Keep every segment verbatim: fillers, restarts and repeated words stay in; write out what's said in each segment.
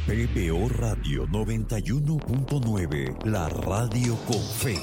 P B O Radio noventa y uno punto nueve, la radio con fe.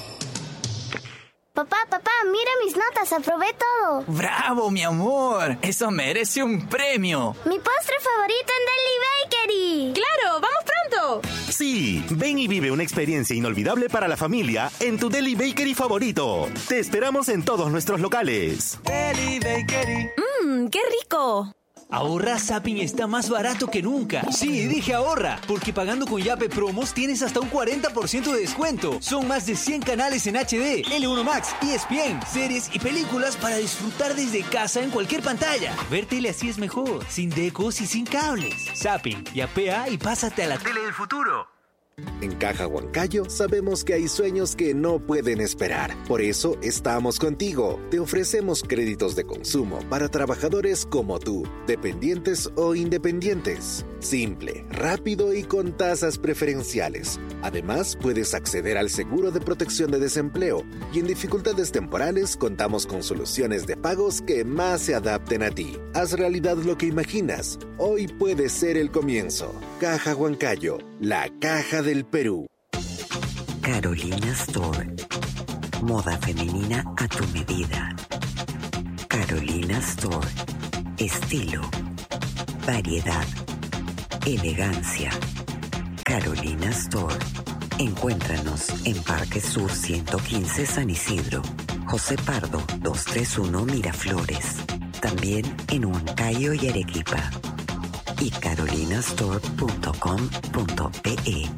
Papá, papá, mira mis notas, aprobé todo. ¡Bravo, mi amor! ¡Eso merece un premio! ¡Mi postre favorito en Deli Bakery! ¡Claro! ¡Vamos pronto! Sí, ven y vive una experiencia inolvidable para la familia en tu Deli Bakery favorito. Te esperamos en todos nuestros locales. Deli Bakery. ¡Mmm, qué rico! Ahorra Zapping está más barato que nunca. Sí, dije ahorra, porque pagando con Yape Promos tienes hasta un cuarenta por ciento de descuento. Son más de cien canales en H D, L uno Max, E S P N, series y películas para disfrutar desde casa en cualquier pantalla. Ver tele así es mejor, sin decos y sin cables. Zapping, yapea y pásate a la tele del futuro. En Caja Huancayo sabemos que hay sueños que no pueden esperar. Por eso estamos contigo. Te ofrecemos créditos de consumo para trabajadores como tú, dependientes o independientes. Simple, rápido y con tasas preferenciales. Además, puedes acceder al seguro de protección de desempleo y en dificultades temporales contamos con soluciones de pagos que más se adapten a ti. Haz realidad lo que imaginas. Hoy puede ser el comienzo. Caja Huancayo, la caja del Perú. Carolina Store. Moda femenina a tu medida. Carolina Store. Estilo, variedad, elegancia. Carolina Store. Encuéntranos en Parque Sur ciento quince San Isidro, José Pardo doscientos treinta y uno Miraflores. También en Huancayo y Arequipa. Y carolinastore punto com punto pe.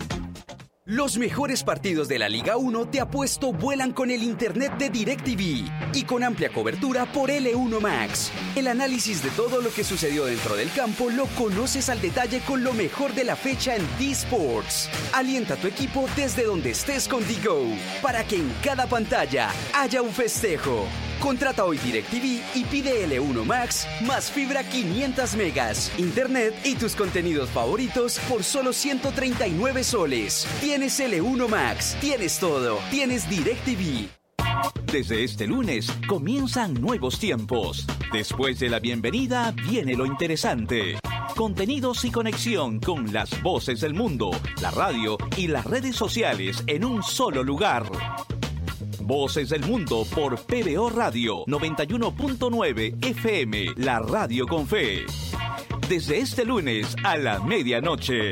Los mejores partidos de la Liga uno te apuesto vuelan con el internet de DirecTV y con amplia cobertura por L uno Max. El análisis de todo lo que sucedió dentro del campo lo conoces al detalle con lo mejor de la fecha en D-Sports. Alienta a tu equipo desde donde estés con DiGo para que en cada pantalla haya un festejo. Contrata hoy DirecTV y pide L uno Max más fibra quinientos megas, internet y tus contenidos favoritos por solo ciento treinta y nueve soles. Tienes L uno Max, tienes todo, tienes DirecTV. Desde este lunes comienzan nuevos tiempos. Después de la bienvenida viene lo interesante. Contenidos y conexión con las voces del mundo, la radio y las redes sociales en un solo lugar. Voces del Mundo por P B O Radio noventa y uno punto nueve F M, la radio con fe. Desde este lunes a la medianoche.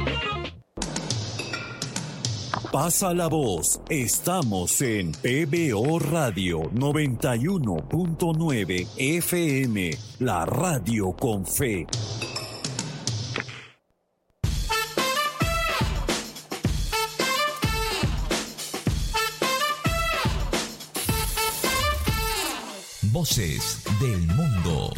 Pasa la voz. Estamos en P B O Radio noventa y uno punto nueve F M, la radio con fe. Voces del mundo.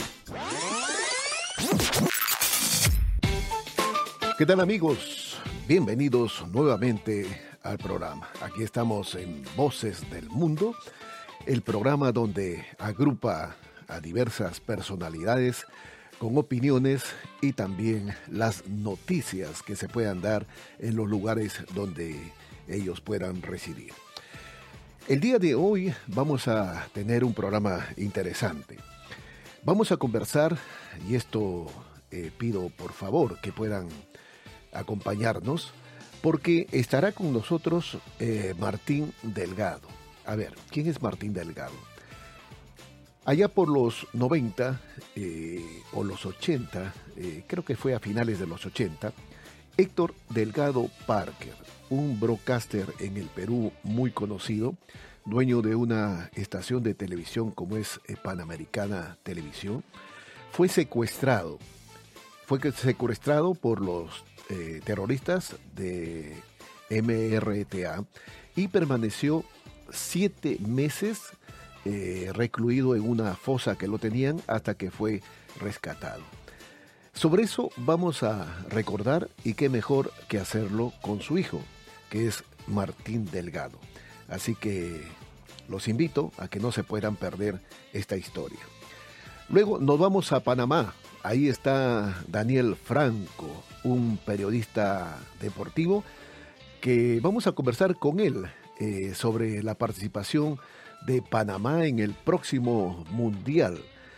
¿Qué tal, amigos? Bienvenidos nuevamente al programa. Aquí estamos en Voces del Mundo, el programa donde agrupa a diversas personalidades con opiniones y también las noticias que se puedan dar en los lugares donde ellos puedan residir. El día de hoy vamos a tener un programa interesante. Vamos a conversar, y esto eh, pido por favor que puedan acompañarnos, porque estará con nosotros eh, Martín Delgado. A ver, ¿quién es Martín Delgado? Allá por los noventa eh, o los ochenta, eh, creo que fue a finales de los ochenta, Héctor Delgado Parker, un broadcaster en el Perú muy conocido, dueño de una estación de televisión como es eh, Panamericana Televisión, fue secuestrado. Fue secuestrado por los eh, terroristas de M R T A y permaneció siete meses eh, recluido en una fosa que lo tenían hasta que fue rescatado. Sobre eso vamos a recordar, y qué mejor que hacerlo con su hijo, que es Martín Delgado. Así que los invito a que no se puedan perder esta historia. Luego nos vamos a Panamá. Ahí está Daniel Franco, un periodista deportivo, que vamos a conversar con él eh, sobre la participación de Panamá en el próximo Mundial.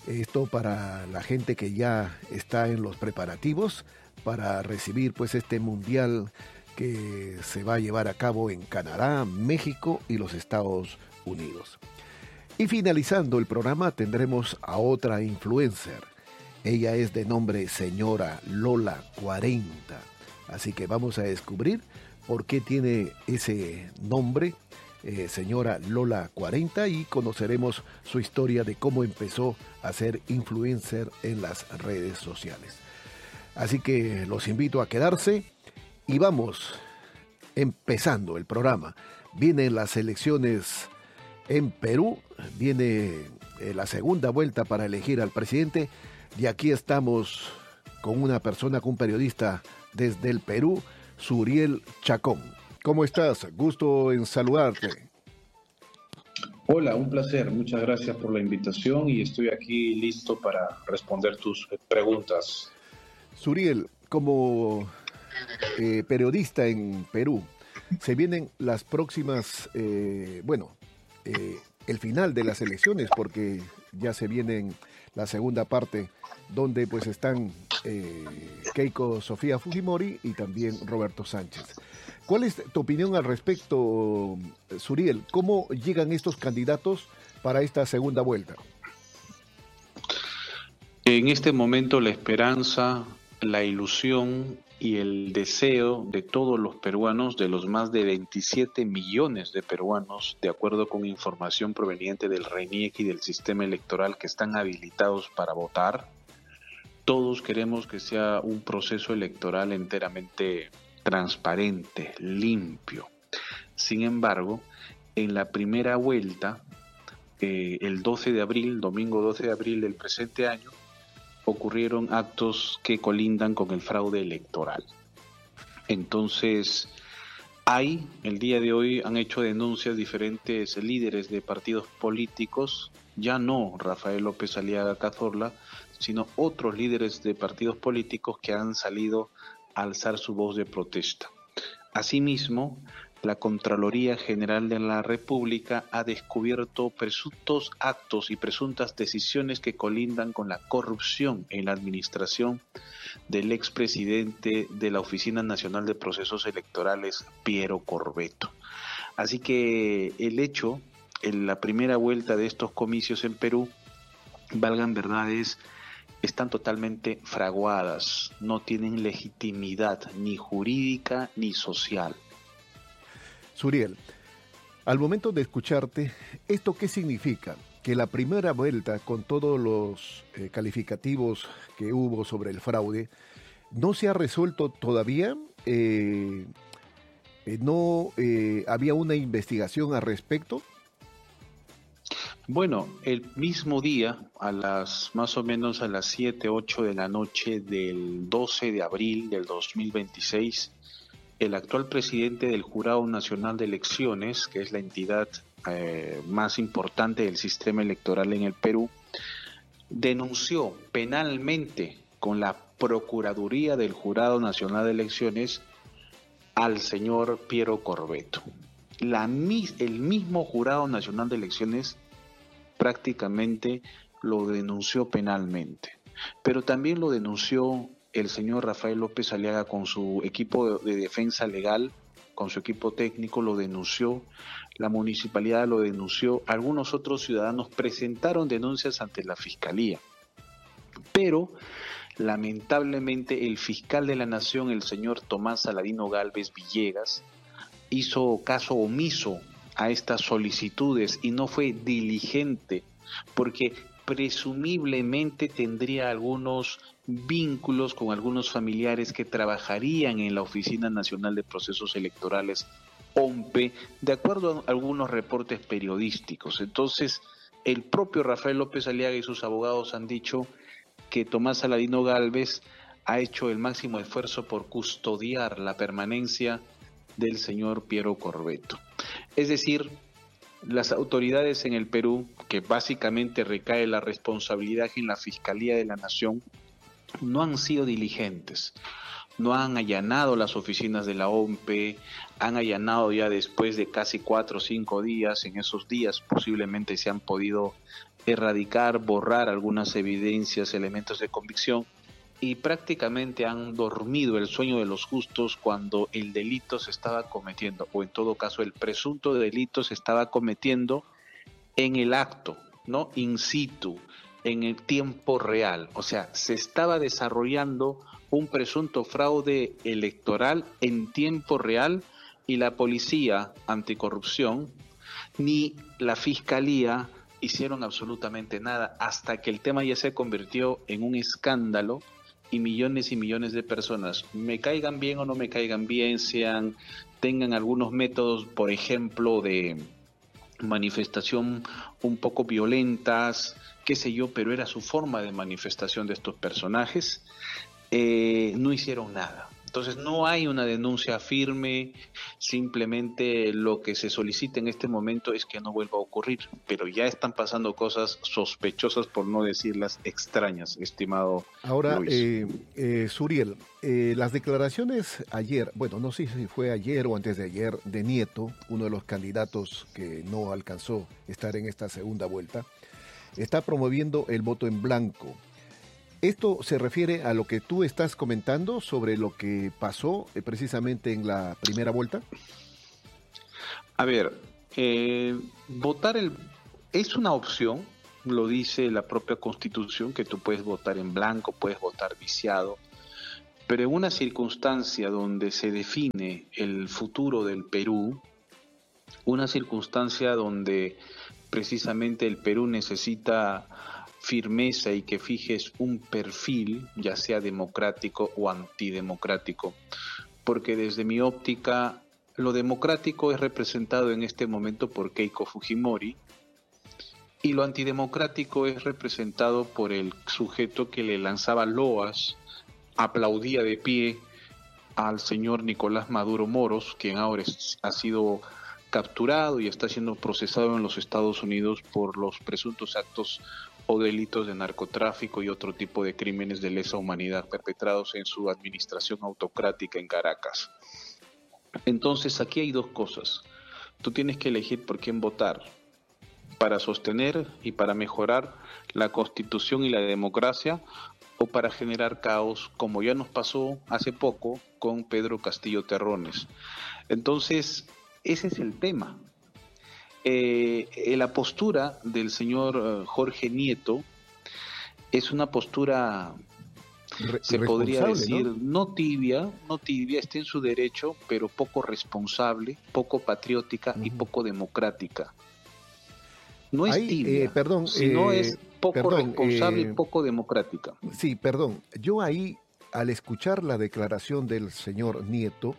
Esto para la gente que ya está en los preparativos para recibir pues este mundial que se va a llevar a cabo en Canadá, México y los Estados Unidos. Y finalizando el programa tendremos a otra influencer. Ella es de nombre señora Lola cuarenta. Así que vamos a descubrir por qué tiene ese nombre, eh, señora Lola cuarenta, y conoceremos su historia de cómo empezó a ser influencer en las redes sociales. Así que los invito a quedarse y vamos empezando el programa. Vienen las elecciones en Perú, viene eh, la segunda vuelta para elegir al presidente, y aquí estamos con una persona, con un periodista desde el Perú, Suriel Chacón. ¿Cómo estás? Gusto en saludarte. Hola, un placer. Muchas gracias por la invitación y estoy aquí listo para responder tus preguntas. Suriel, como eh, periodista en Perú, se vienen las próximas, eh, bueno, eh, el final de las elecciones, porque ya se vienen la segunda parte, donde pues están eh, Keiko Sofía Fujimori y también Roberto Sánchez. ¿Cuál es tu opinión al respecto, Suriel? ¿Cómo llegan estos candidatos para esta segunda vuelta? En este momento la esperanza, la ilusión y el deseo de todos los peruanos, de los más de veintisiete millones de peruanos, de acuerdo con información proveniente del RENIEC y del sistema electoral, que están habilitados para votar, todos queremos que sea un proceso electoral enteramente transparente, limpio. Sin embargo, en la primera vuelta, eh, el doce de abril, domingo doce de abril del presente año, ocurrieron actos que colindan con el fraude electoral. Entonces, hay, el día de hoy han hecho denuncias diferentes líderes de partidos políticos, ya no Rafael López Aliaga Cazorla, sino otros líderes de partidos políticos que han salido a alzar su voz de protesta. Asimismo, la Contraloría General de la República ha descubierto presuntos actos y presuntas decisiones que colindan con la corrupción en la administración del expresidente de la Oficina Nacional de Procesos Electorales, Piero Corvetto. Así que el hecho, en la primera vuelta de estos comicios en Perú, valgan verdades, están totalmente fraguadas, no tienen legitimidad ni jurídica ni social. Suriel, al momento de escucharte, ¿esto qué significa? Que la primera vuelta, con todos los eh, calificativos que hubo sobre el fraude, ¿no se ha resuelto todavía? Eh, eh, ¿No eh, había una investigación al respecto? Bueno, el mismo día, a las más o menos a las siete, ocho de la noche del doce de abril del dos mil veintiséis, el actual presidente del Jurado Nacional de Elecciones, que es la entidad eh, más importante del sistema electoral en el Perú, denunció penalmente con la Procuraduría del Jurado Nacional de Elecciones al señor Piero Corvetto. La, el mismo Jurado Nacional de Elecciones prácticamente lo denunció penalmente, pero también lo denunció el señor Rafael López Aliaga con su equipo de defensa legal, con su equipo técnico, lo denunció, la municipalidad lo denunció, algunos otros ciudadanos presentaron denuncias ante la Fiscalía, pero lamentablemente el fiscal de la Nación, el señor Tomás Saladino Gálvez Villegas, hizo caso omiso a estas solicitudes y no fue diligente, porque presumiblemente tendría algunos vínculos con algunos familiares que trabajarían en la Oficina Nacional de Procesos Electorales, O M P E, de acuerdo a algunos reportes periodísticos. Entonces, el propio Rafael López Aliaga y sus abogados han dicho que Tomás Saladino Gálvez ha hecho el máximo esfuerzo por custodiar la permanencia del señor Piero Corvetto. Es decir, las autoridades en el Perú, que básicamente recae la responsabilidad en la Fiscalía de la Nación, no han sido diligentes, no han allanado las oficinas de la O M P E, han allanado ya después de casi cuatro o cinco días, en esos días posiblemente se han podido erradicar, borrar algunas evidencias, elementos de convicción, y prácticamente han dormido el sueño de los justos cuando el delito se estaba cometiendo, o en todo caso el presunto delito se estaba cometiendo en el acto, ¿no? In situ, en el tiempo real. O sea, se estaba desarrollando un presunto fraude electoral en tiempo real y la policía anticorrupción ni la fiscalía hicieron absolutamente nada hasta que el tema ya se convirtió en un escándalo y millones y millones de personas, me caigan bien o no me caigan bien, sean, tengan algunos métodos, por ejemplo, de manifestación un poco violentas, qué sé yo, pero era su forma de manifestación de estos personajes, eh, no hicieron nada. Entonces no hay una denuncia firme, simplemente lo que se solicita en este momento es que no vuelva a ocurrir, pero ya están pasando cosas sospechosas, por no decirlas extrañas, estimado Ahora, Luis. eh, eh, Suriel, eh, las declaraciones ayer, bueno, no sé si fue ayer o antes de ayer, de Nieto, uno de los candidatos que no alcanzó estar en esta segunda vuelta, está promoviendo el voto en blanco. ¿Esto se refiere a lo que tú estás comentando sobre lo que pasó eh, precisamente en la primera vuelta? A ver, eh, votar el, es una opción, lo dice la propia Constitución, que tú puedes votar en blanco, puedes votar viciado, pero en una circunstancia donde se define el futuro del Perú, una circunstancia donde precisamente el Perú necesita firmeza y que fijes un perfil, ya sea democrático o antidemocrático, porque desde mi óptica lo democrático es representado en este momento por Keiko Fujimori y lo antidemocrático es representado por el sujeto que le lanzaba loas, aplaudía de pie al señor Nicolás Maduro Moros, quien ahora es, ha sido capturado y está siendo procesado en los Estados Unidos por los presuntos actos o delitos de narcotráfico y otro tipo de crímenes de lesa humanidad perpetrados en su administración autocrática en Caracas. Entonces aquí hay dos cosas. Tú tienes que elegir por quién votar, para sostener y para mejorar la Constitución y la democracia, o para generar caos, como ya nos pasó hace poco con Pedro Castillo Terrones. Entonces, ese es el tema. Eh, la postura del señor Jorge Nieto es una postura, se podría decir, ¿no? no tibia, no tibia, está en su derecho, pero poco responsable, poco patriótica uh-huh. y poco democrática. No es Ahí, tibia, eh, perdón, sino eh, es poco perdón, responsable eh, y poco democrática. Sí, perdón. Yo ahí, al escuchar la declaración del señor Nieto,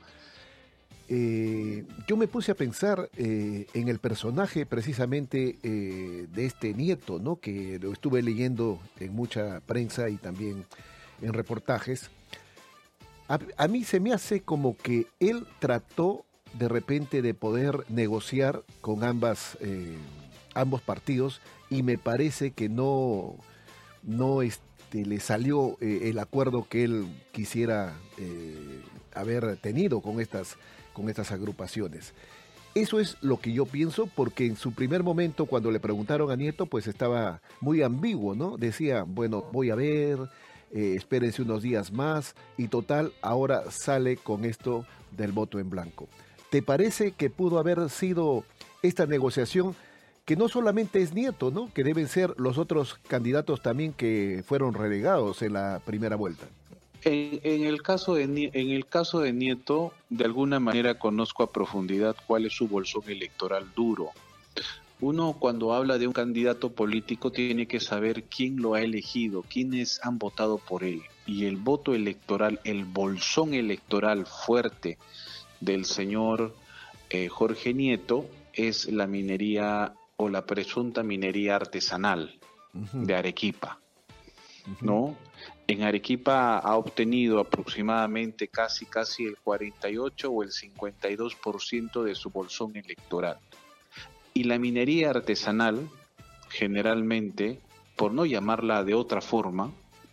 Eh, yo me puse a pensar eh, en el personaje precisamente eh, de este Nieto, ¿no? Que lo estuve leyendo en mucha prensa y también en reportajes. A, a mí se me hace como que él trató de repente de poder negociar con ambas, eh, ambos partidos y me parece que no, no este, le salió eh, el acuerdo que él quisiera eh, haber tenido con estas con estas agrupaciones. Eso es lo que yo pienso, porque en su primer momento, cuando le preguntaron a Nieto, pues estaba muy ambiguo, ¿no? Decía, bueno, voy a ver, eh, espérense unos días más, y total, ahora sale con esto del voto en blanco. ¿Te parece que pudo haber sido esta negociación, que no solamente es Nieto, ¿no? Que deben ser los otros candidatos también que fueron relegados en la primera vuelta? En, en el caso de en el caso de Nieto, de alguna manera conozco a profundidad cuál es su bolsón electoral duro. Uno, cuando habla de un candidato político, tiene que saber quién lo ha elegido, quiénes han votado por él. Y el voto electoral, el bolsón electoral fuerte del señor eh, Jorge Nieto es la minería o la presunta minería artesanal uh-huh. de Arequipa, uh-huh. ¿no? En Arequipa ha obtenido aproximadamente casi casi el cuarenta y ocho o el cincuenta y dos por ciento de su bolsón electoral. Y la minería artesanal, generalmente, por no llamarla de otra forma,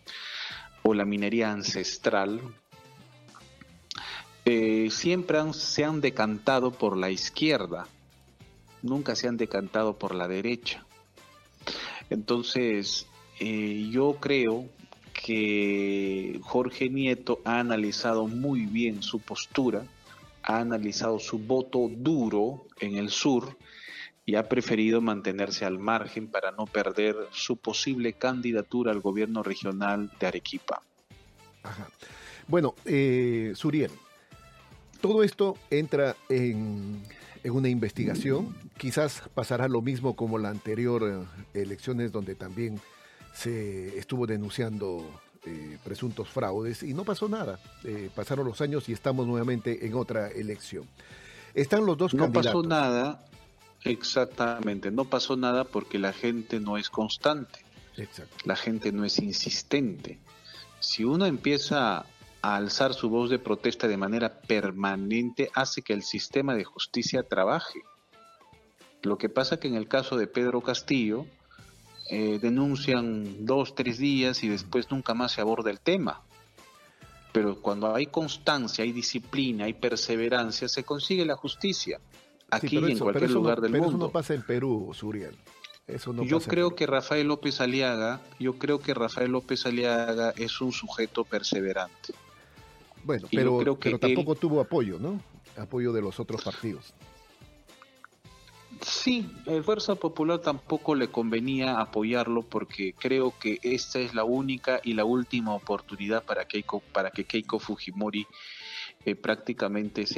o la minería ancestral, eh, siempre han, se han decantado por la izquierda, nunca se han decantado por la derecha. Entonces, eh, yo creo que Jorge Nieto ha analizado muy bien su postura, ha analizado su voto duro en el sur y ha preferido mantenerse al margen para no perder su posible candidatura al gobierno regional de Arequipa. Ajá. Bueno, eh, Suriel, todo esto entra en, en una investigación. Quizás pasará lo mismo como la anterior eh, elecciones, donde también se estuvo denunciando eh, presuntos fraudes y no pasó nada. Eh, pasaron los años y estamos nuevamente en otra elección. Están los dos no candidatos. No pasó nada, exactamente, no pasó nada porque la gente no es constante. Exacto. La gente no es insistente. Si uno empieza a alzar su voz de protesta de manera permanente, hace que el sistema de justicia trabaje. Lo que pasa que en el caso de Pedro Castillo, eh, denuncian dos, tres días y después nunca más se aborda el tema. Pero cuando hay constancia, hay disciplina, hay perseverancia, se consigue la justicia. Aquí sí, y en eso, cualquier eso lugar no, del pero mundo. Eso no pasa en Perú, Suriel. Eso no yo pasa creo en Perú. que Rafael López Aliaga, yo creo que Rafael López Aliaga es un sujeto perseverante. Bueno, y pero, creo que pero tampoco él... tuvo apoyo, ¿no? Apoyo de los otros partidos. Sí, el Fuerza Popular tampoco le convenía apoyarlo porque creo que esta es la única y la última oportunidad para Keiko, para que Keiko Fujimori eh, prácticamente se